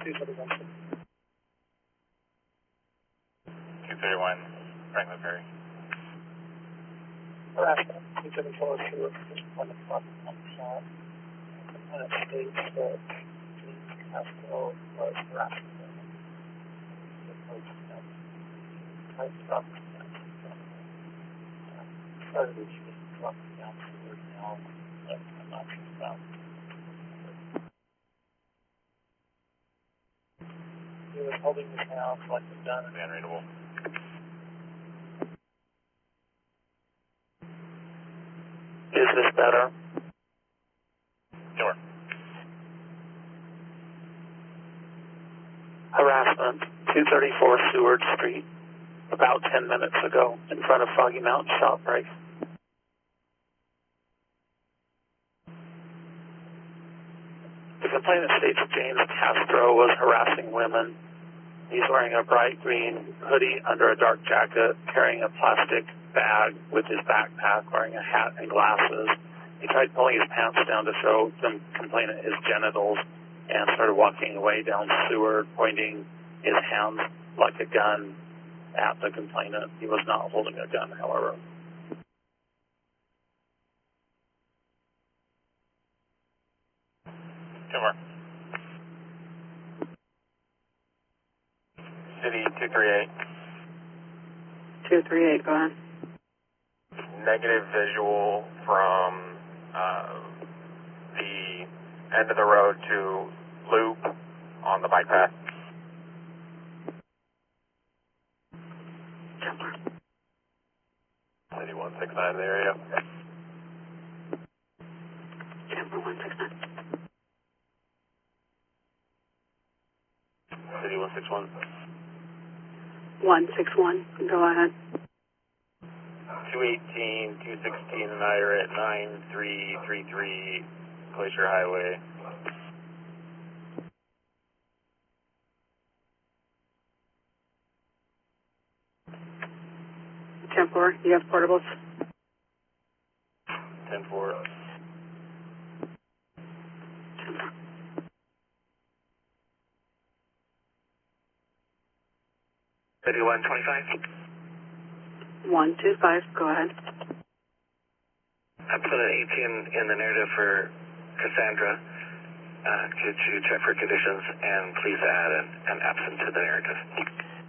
231 Franklin Ferry. Harassment, 234 Stewart, 1 o'clock on the shot. And it states that James Castro was harassing them. Tried to drop them down. Started with you drop them down Stewart now. I'm not sure about. He was holding his hand like a gun. Unreadable. Is this better? Sure. Harassment, 234 Seward Street, about 10 minutes ago, in front of Foggy Mountain Shop Break. The complainant states James Castro was harassing women. He's wearing a bright green hoodie under a dark jacket, carrying a plastic bag with his backpack, wearing a hat and glasses. He tried pulling his pants down to show the complainant his genitals and started walking away down Seward, pointing his hands like a gun at the complainant. He was not holding a gun, however. Sure. City 238. 238, go ahead. Negative visual from the end of the road to loop on the bike path. City 169 in the area. Temper 169. City 161. 161, go ahead. 218, 216, and I are at 9333 Glacier Highway. Templar, you have portables? 10-4. City 125. 125, go ahead. I put an 18 in the narrative for Cassandra to check for conditions, and please add an absent to the narrative.